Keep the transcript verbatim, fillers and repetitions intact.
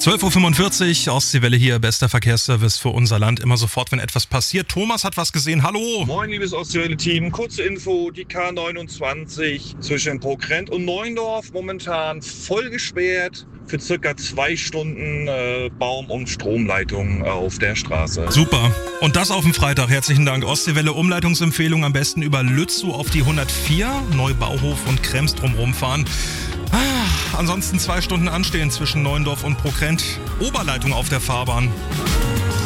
zwölf Uhr fünfundvierzig, Ostseewelle hier, bester Verkehrsservice für unser Land. Immer sofort, wenn etwas passiert. Thomas hat was gesehen, hallo. Moin, liebes Ostseewelle-Team. Kurze Info, die K neunundzwanzig zwischen Pokrent und Neuendorf momentan voll gesperrt. Für circa zwei Stunden äh, Baum- und Stromleitung äh, auf der Straße. Super. Und das auf dem Freitag. Herzlichen Dank. Ostseewelle Umleitungsempfehlung am besten über Lützow auf die hundertvier, Neubauhof und Krems drumherum fahren. Ah, ansonsten zwei Stunden anstehen zwischen Neuendorf und Pokrent. Oberleitung auf der Fahrbahn.